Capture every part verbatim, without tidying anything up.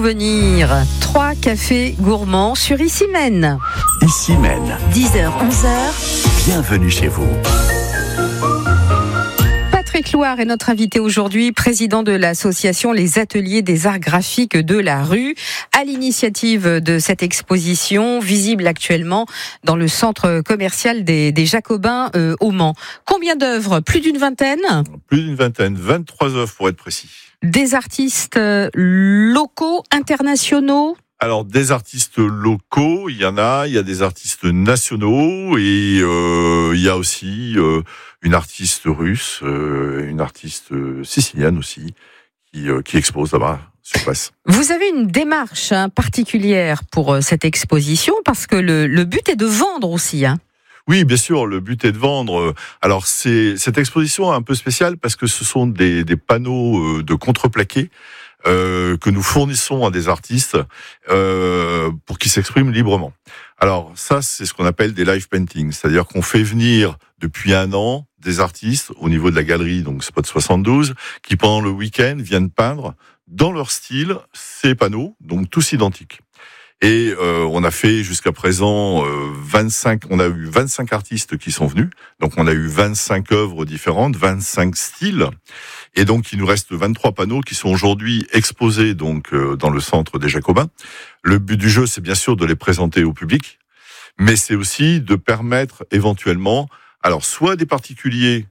souvenirs. Trois cafés gourmands sur Issy-Mène. Issy-Mène. dix heures, onze heures. Bienvenue chez vous. Patrick Loire est notre invité aujourd'hui, président de l'association Les Ateliers des Arts Graphiques de la Rue, à l'initiative de cette exposition visible actuellement dans le centre commercial des, des Jacobins euh, au Mans. Combien d'œuvres? Plus d'une vingtaine? Plus d'une vingtaine, vingt-trois œuvres pour être précis. Des artistes locaux, internationaux? Alors, des artistes locaux, il y en a, il y a des artistes nationaux et euh, il y a aussi euh, une artiste russe, euh, une artiste sicilienne aussi, qui, euh, qui expose là-bas sur place. Vous avez une démarche hein, particulière pour euh, cette exposition parce que le, le but est de vendre aussi. Hein. Oui, bien sûr, le but est de vendre. Alors, c'est, cette exposition est un peu spéciale parce que ce sont des, des panneaux de contreplaqué Euh, que nous fournissons à des artistes euh, pour qu'ils s'expriment librement. Alors ça, c'est ce qu'on appelle des live paintings, c'est-à-dire qu'on fait venir depuis un an des artistes au niveau de la galerie, donc Spot soixante-douze, qui pendant le week-end viennent peindre dans leur style ces panneaux, donc tous identiques. Et euh, on a fait jusqu'à présent euh, vingt-cinq, on a eu vingt-cinq artistes qui sont venus, donc on a eu vingt-cinq œuvres différentes, vingt-cinq styles, et donc il nous reste vingt-trois panneaux qui sont aujourd'hui exposés donc euh, dans le centre des Jacobins. Le but du jeu, c'est bien sûr de les présenter au public, mais c'est aussi de permettre éventuellement, alors soit des particuliers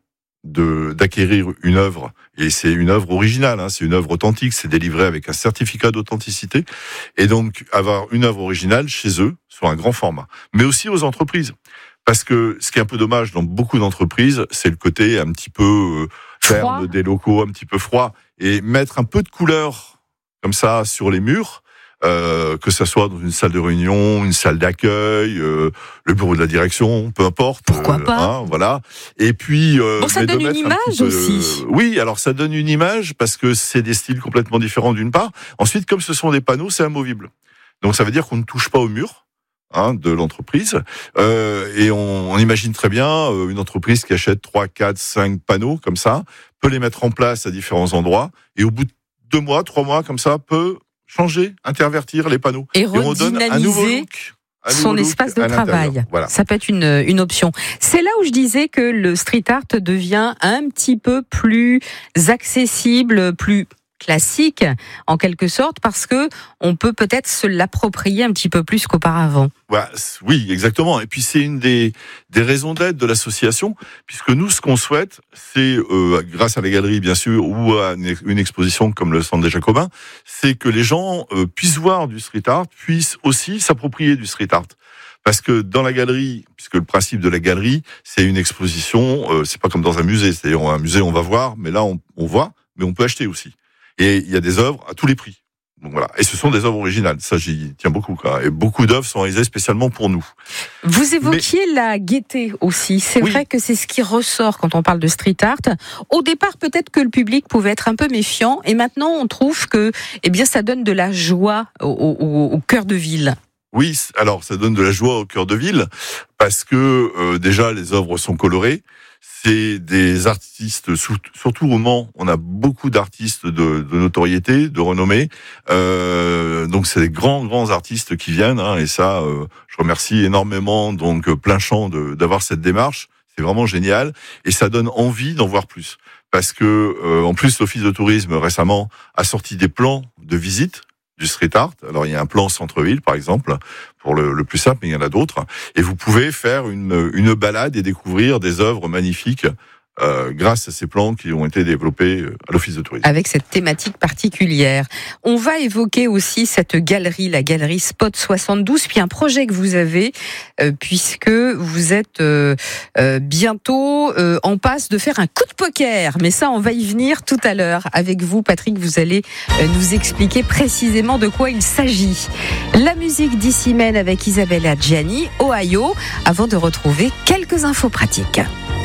de d'acquérir une œuvre, et c'est une œuvre originale, hein, c'est une œuvre authentique, c'est délivré avec un certificat d'authenticité, et donc avoir une œuvre originale chez eux, sur un grand format, mais aussi aux entreprises. Parce que ce qui est un peu dommage dans beaucoup d'entreprises, c'est le côté un petit peu euh, ferme des locaux, un petit peu froid, et mettre un peu de couleur comme ça sur les murs, Euh, que ça soit dans une salle de réunion, une salle d'accueil, euh, le bureau de la direction, peu importe. Pourquoi euh, pas hein, voilà. Et puis euh, bon, ça donne une image peu, aussi. Euh, oui, alors ça donne une image parce que c'est des styles complètement différents d'une part. Ensuite, comme ce sont des panneaux, c'est amovible. Donc ça veut dire qu'on ne touche pas au mur hein, de l'entreprise. Euh, et on, on imagine très bien euh, une entreprise qui achète trois, quatre, cinq panneaux comme ça, peut les mettre en place à différents endroits et au bout de deux mois, trois mois comme ça, peut changer, intervertir les panneaux. Et, et on donne un nouveau look, un son nouveau espace look de travail. Voilà. Ça peut être une, une option. C'est là où je disais que le street art devient un petit peu plus accessible, plus classique, en quelque sorte, parce que on peut peut-être se l'approprier un petit peu plus qu'auparavant. Ouais, oui, exactement. Et puis c'est une des, des raisons d'être de l'association, puisque nous, ce qu'on souhaite, c'est, euh, grâce à la galerie bien sûr, ou à une exposition comme le Centre des Jacobins, c'est que les gens euh, puissent voir du street art, puissent aussi s'approprier du street art. Parce que dans la galerie, puisque le principe de la galerie, c'est une exposition, euh, c'est pas comme dans un musée. C'est-à-dire, un musée, on va voir, mais là, on, on voit, mais on peut acheter aussi. Et il y a des œuvres à tous les prix. Donc voilà. Et ce sont des œuvres originales. Ça, j'y tiens beaucoup, quoi. Et beaucoup d'œuvres sont réalisées spécialement pour nous. Vous évoquiez Mais... la gaieté aussi. C'est oui. vrai que c'est ce qui ressort quand on parle de street art. Au départ, peut-être que le public pouvait être un peu méfiant. Et maintenant, on trouve que, eh bien, ça donne de la joie au, au, au cœur de ville. Oui, alors ça donne de la joie au cœur de ville parce que euh, déjà les œuvres sont colorées. C'est des artistes, surtout au Mans, on a beaucoup d'artistes de, de notoriété, de renommée. Euh, donc c'est des grands, grands artistes qui viennent. Hein, et ça, euh, je remercie énormément donc plein champ de, d'avoir cette démarche. C'est vraiment génial et ça donne envie d'en voir plus. Parce que euh, en plus, l'Office de tourisme récemment a sorti des plans de visite du street art. Alors il y a un plan centre-ville par exemple pour le, le plus simple, mais il y en a d'autres. Et vous pouvez faire une, une balade et découvrir des œuvres magnifiques euh, grâce à ces plans qui ont été développés à l'Office de tourisme. Avec cette thématique particulière. On va évoquer aussi cette galerie, la galerie Spot soixante-douze, puis un projet que vous avez, euh, puisque vous êtes euh, euh, bientôt euh, en passe de faire un coup de poker. Mais ça, on va y venir tout à l'heure. Avec vous, Patrick, vous allez euh, nous expliquer précisément de quoi il s'agit. La musique d'Issy-Mène avec Isabella Gianni, Ohio, avant de retrouver quelques infos pratiques.